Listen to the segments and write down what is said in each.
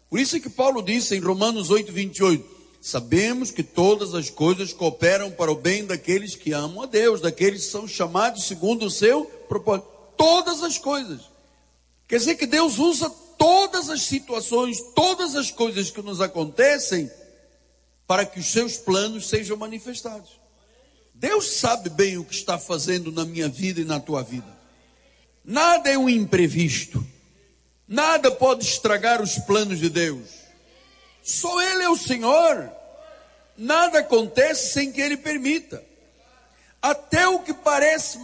Por isso é que Paulo disse em Romanos 8:28, sabemos que todas as coisas cooperam para o bem daqueles que amam a Deus, daqueles que são chamados segundo o seu propósito. Todas as coisas. Quer dizer que Deus usa todas as situações, todas as coisas que nos acontecem para que os seus planos sejam manifestados. Deus sabe bem o que está fazendo na minha vida e na tua vida. Nada é um imprevisto. Nada pode estragar os planos de Deus. Só Ele é o Senhor. Nada acontece sem que Ele permita. Até o que parece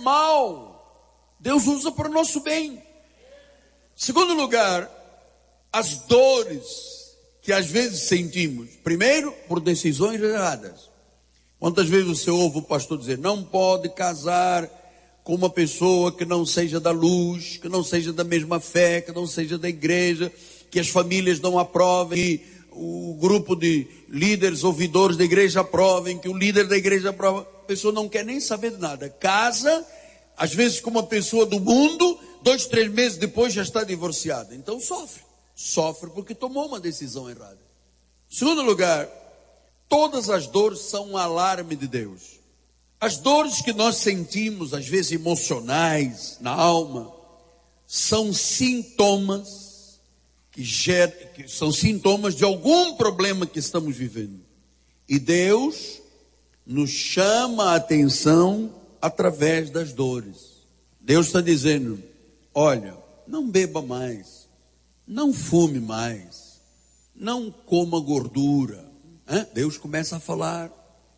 mal, Deus usa para o nosso bem. Segundo lugar, as dores que às vezes sentimos. Primeiro, por decisões erradas. Quantas vezes você ouve o pastor dizer, não pode casar com uma pessoa que não seja da luz, que não seja da mesma fé, que não seja da igreja, que as famílias não aprovem, que o grupo de líderes, ouvidores da igreja aprovem, que o líder da igreja aprova. A pessoa não quer nem saber de nada. Casa, às vezes com uma pessoa do mundo, 2, 3 meses depois já está divorciada. Então sofre. Sofre porque tomou uma decisão errada. Segundo lugar, todas as dores são um alarme de Deus. As dores que nós sentimos, às vezes emocionais, na alma, são sintomas que são sintomas de algum problema que estamos vivendo. E Deus nos chama a atenção através das dores. Deus está dizendo, olha, não beba mais, não fume mais, não coma gordura. Deus começa a falar.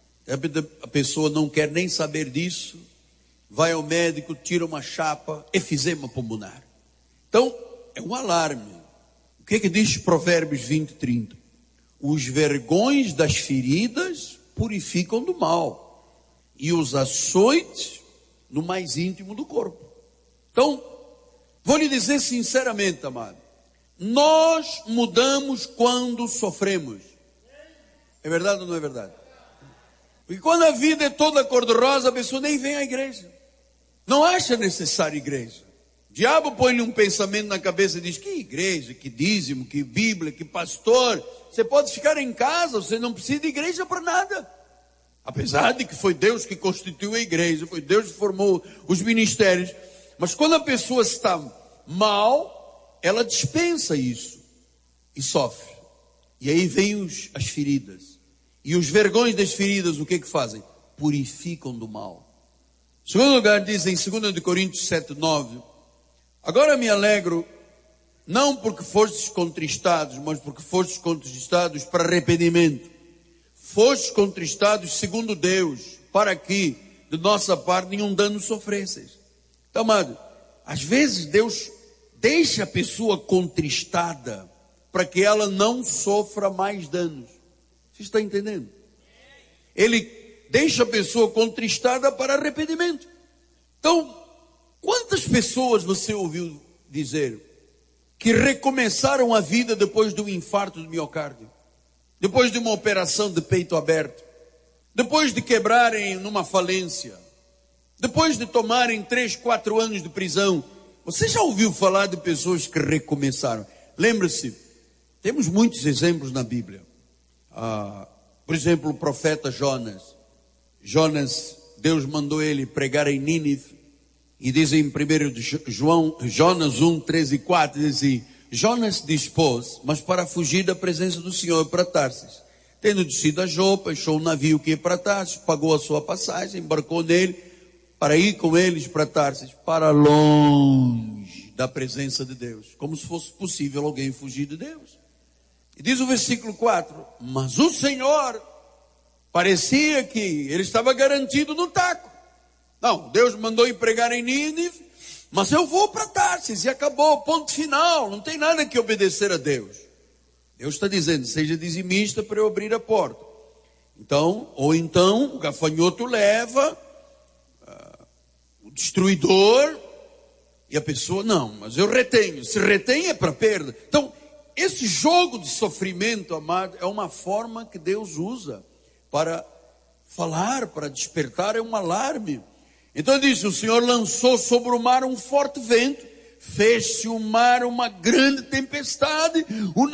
A pessoa não quer nem saber disso, vai ao médico, tira uma chapa, efizema pulmonar. Então, é um alarme. O que diz Provérbios 20:30? Os vergões das feridas purificam do mal, e os açoites no mais íntimo do corpo. Então, vou lhe dizer sinceramente, amado, nós mudamos quando sofremos. É verdade ou não é verdade? Porque quando a vida é toda cor-de-rosa, a pessoa nem vem à igreja. Não acha necessária igreja. O diabo põe-lhe um pensamento na cabeça e diz, que igreja, que dízimo, que Bíblia, que pastor. Você pode ficar em casa, você não precisa de igreja para nada. Apesar de que foi Deus que constituiu a igreja, foi Deus que formou os ministérios. Mas quando a pessoa está mal, ela dispensa isso e sofre. E aí vem as feridas. E os vergões das feridas, o que fazem? Purificam do mal. Em segundo lugar, diz em 2 Coríntios 7:9, agora me alegro, não porque fostes contristados, mas porque fostes contristados para arrependimento. Fostes contristados segundo Deus, para que, de nossa parte, nenhum dano sofresseis. Então, amado, às vezes Deus deixa a pessoa contristada, para que ela não sofra mais danos. Você está entendendo? Ele deixa a pessoa contristada para arrependimento. Então, quantas pessoas você ouviu dizer que recomeçaram a vida depois de um infarto de miocárdio? Depois de uma operação de peito aberto? Depois de quebrarem numa falência? Depois de tomarem 3, 4 anos de prisão? Você já ouviu falar de pessoas que recomeçaram? Lembre-se, temos muitos exemplos na Bíblia. Por exemplo, o profeta Jonas. Deus mandou ele pregar em Nínive. E diz em 1 Jonas 1, 13 e 4, diz assim, Jonas se dispôs, mas para fugir da presença do Senhor para Tarsis. Tendo descido a Jopa, achou um navio que ia para Tarsis, pagou a sua passagem, embarcou nele, para ir com eles para Tarsis, para longe da presença de Deus. Como se fosse possível alguém fugir de Deus. E diz o versículo 4, mas o Senhor parecia que ele estava garantido no taco. Não, Deus mandou ir pregar em Nínive, mas eu vou para Tarsis e acabou, ponto final, não tem nada que obedecer a Deus. Deus está dizendo, seja dizimista para eu abrir a porta. Então, ou então, o gafanhoto leva, o destruidor, e a pessoa, não, mas eu retenho, se retém é para perda. Então, esse jogo de sofrimento, amado, é uma forma que Deus usa para falar, para despertar, é um alarme. Então ele diz, o Senhor lançou sobre o mar um forte vento, fez-se o mar uma grande tempestade, o